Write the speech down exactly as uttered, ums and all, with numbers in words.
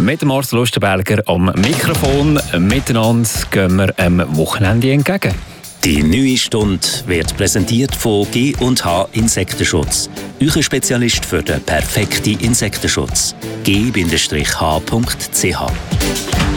mit dem Marcel Lustenberger am Mikrofon. Miteinander gehen wir am Wochenende entgegen. Die neue Stunde wird präsentiert von G und H Insektenschutz. Euer Spezialist für den perfekten Insektenschutz. G H Punkt C H